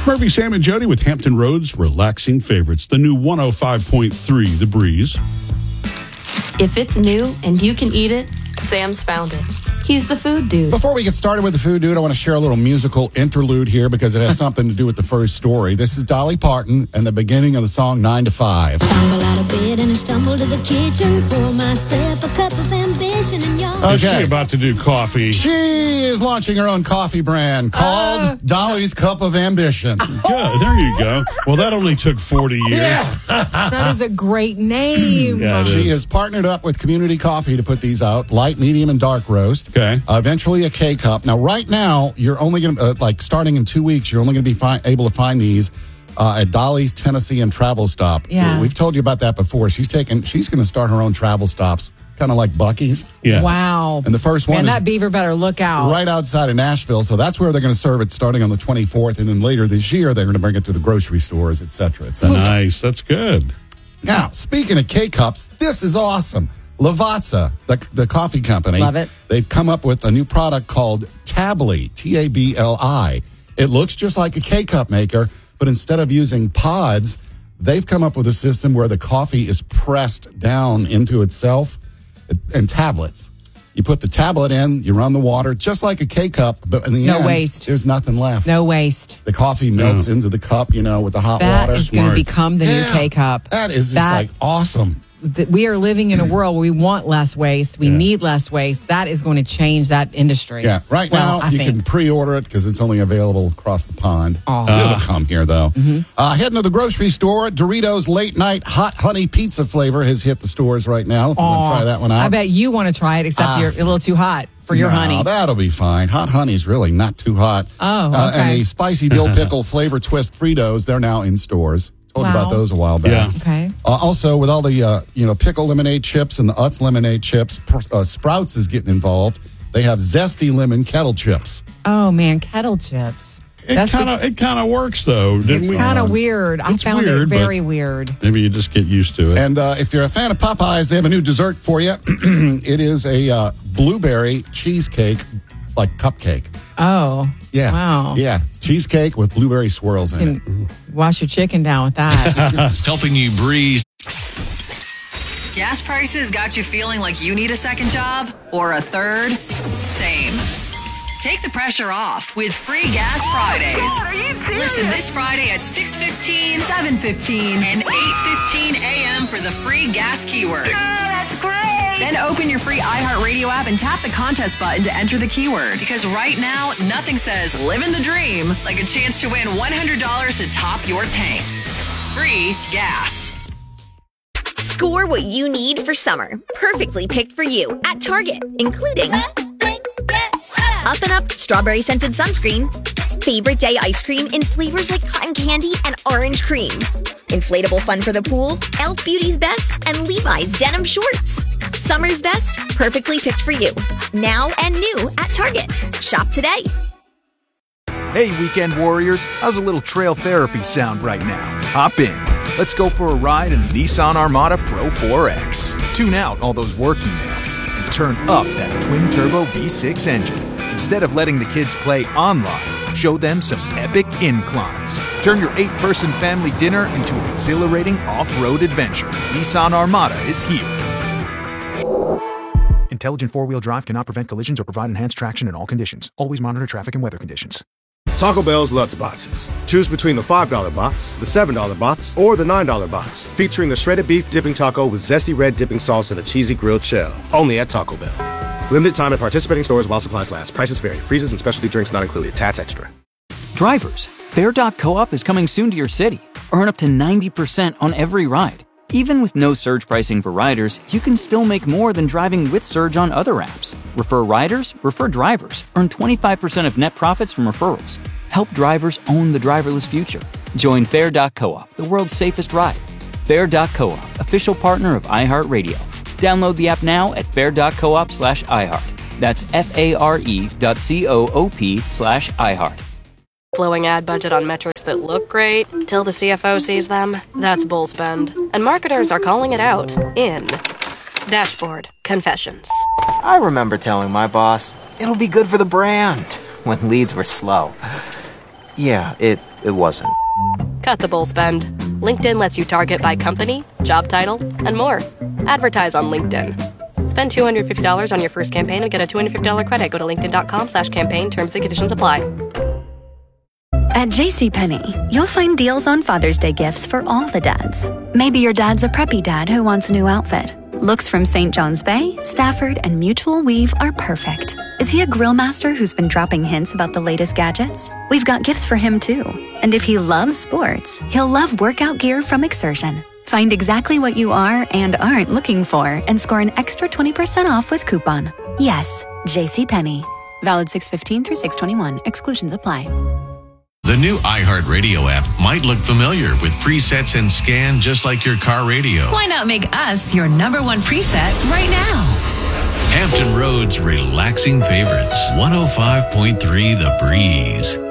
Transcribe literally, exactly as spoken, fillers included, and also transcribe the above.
Murphy, Sam, and Jody with Hampton Roads Relaxing Favorites. The new one oh five point three, The Breeze. If it's new and you can eat it, Sam's found it. He's the food dude. Before we get started with the food dude, I want to share a little musical interlude here because it has something to do with the first story. This is Dolly Parton and the beginning of the song nine to five. Stumble out of bed and I stumble to the kitchen. Pour myself a cup of ambition and y'all. Okay. Is she about to do coffee? She is launching her own coffee brand called uh, Dolly's Cup of Ambition. Good. There you go. Well, that only took forty years. Yeah. That is a great name. Yeah, she is. has partnered up with Community Coffee to put these out, light, medium, and dark roast. Okay. Uh, eventually a K-Cup. Now, right now, you're only going to, uh, like, starting in two weeks, you're only going to be fi- able to find these uh, at Dolly's Tennessee and Travel Stop. Yeah. We've told you about that before. She's taking, she's going to start her own travel stops, kind of like Buc-ee's. Yeah. Wow. And the first one Man, is that beaver better look out. right outside of Nashville. So that's where they're going to serve it starting on the twenty-fourth. And then later this year, they're going to bring it to the grocery stores, et cetera, et cetera. Nice. That's good. Now, speaking of K-Cups, this is awesome. Lavazza, the, the coffee company. Love it. They've come up with a new product called Tabli, T A B L I. It looks just like a K-Cup maker, but instead of using pods, they've come up with a system where the coffee is pressed down into itself in tablets. You put the tablet in, you run the water, just like a K-Cup, but in the No end, waste. there's nothing left. No waste. The coffee melts into the cup, you know, with the hot That water. is going to Smart. become the new Yeah. K-Cup. That is just That- like awesome. That we are living in a world where we want less waste. We Yeah. need less waste. That is going to change that industry. Yeah, right well, now I you think. can pre-order it because it's only available across the pond. Aw. It'll come here, though. Uh, heading to the grocery store, Doritos Late Night Hot Honey Pizza flavor has hit the stores right now. If you want to Aw, try that one out. I bet you want to try it, except Ah. you're a little too hot for your No, honey. that'll be fine. Hot honey's really not too hot. Oh, Uh, and okay. the spicy dill pickle flavor twist Fritos, they're now in stores. Told you Wow. about those a while back. Yeah. Okay. Uh, also, with all the uh, you know pickle lemonade chips and the Utz lemonade chips, pr- uh, Sprouts is getting involved. They have zesty lemon kettle chips. Oh, man, kettle chips. It That's the- kind of it kind of works though. Didn't It's we? kind of weird. I It's found weird, it but- very weird. Maybe you just get used to it. And uh, if you're a fan of Popeyes, they have a new dessert for you. It is a uh, blueberry cheesecake, like cupcake. Oh. Yeah. Wow. Yeah. It's cheesecake with blueberry swirls in it. And wash your chicken down with that. Helping you breeze. Gas prices got you feeling like you need a second job or a third? Same. Take the pressure off with Free Gas Fridays. Listen this Friday at six fifteen, seven fifteen, and eight fifteen a.m. for the free gas keyword. That's great. Then open your free iHeartRadio app and tap the contest button to enter the keyword. Because right now, nothing says living the dream like a chance to win one hundred dollars to top your tank. Free gas. Score what you need for summer. Perfectly picked for you at Target, including Up and Up Strawberry Scented Sunscreen, Favorite Day Ice Cream in flavors like cotton candy and orange cream, Inflatable Fun for the Pool, e l f Beauty's Best, and Levi's Denim Shorts. Summer's best, perfectly picked for you. Now and new at Target. Shop today. Hey, weekend warriors, how's a little trail therapy sound right now? Hop in. Let's go for a ride in the Nissan Armada Pro four X. Tune out all those work emails and turn up that twin-turbo V six engine. Instead of letting the kids play online, show them some epic inclines. Turn your eight-person family dinner into an exhilarating off-road adventure. Nissan Armada is here. Intelligent four-wheel drive cannot prevent collisions or provide enhanced traction in all conditions. Always monitor traffic and weather conditions. Taco Bell's Lutz Boxes. Choose between the five dollar box, the seven dollar box, or the nine dollar box. Featuring the shredded beef dipping taco with zesty red dipping sauce and a cheesy grilled shell. Only at Taco Bell. Limited time at participating stores while supplies last. Prices vary. Freezes and specialty drinks not included. Tats extra. Drivers, Fare dot coop is coming soon to your city. Earn up to ninety percent on every ride. Even with no surge pricing for riders, you can still make more than driving with surge on other apps. Refer riders, refer drivers. Earn twenty-five percent of net profits from referrals. Help drivers own the driverless future. Join Fare dot coop, the world's safest ride. Fare dot coop, official partner of iHeartRadio. Download the app now at fare dot coop slash iHeart. That's F-A-R-E dot C-O-O-P slash iHeart. Flowing ad budget on metrics that look great until the C F O sees them. That's bull spend. And marketers are calling it out in Dashboard Confessions. I remember telling my boss, it'll be good for the brand, when leads were slow. Yeah, it, it wasn't. Cut the bull spend. LinkedIn lets you target by company, job title, and more. Advertise on LinkedIn. Spend two hundred fifty dollars on your first campaign and get a two hundred fifty dollars credit. Go to linkedin.com slash campaign. Terms and conditions apply. At JCPenney, you'll find deals on Father's Day gifts for all the dads. Maybe your dad's a preppy dad who wants a new outfit. Looks from Saint John's Bay, Stafford, and Mutual Weave are perfect. Is he a grill master who's been dropping hints about the latest gadgets? We've got gifts for him too. And if he loves sports, he'll love workout gear from Exertion. Find exactly what you are and aren't looking for and score an extra twenty percent off with coupon. Yes, JCPenney. Valid six fifteen through six twenty-one. Exclusions apply. The new iHeartRadio app might look familiar with presets and scan just like your car radio. Why not make us your number one preset right now? Hampton Roads relaxing favorites. one oh five point three The Breeze.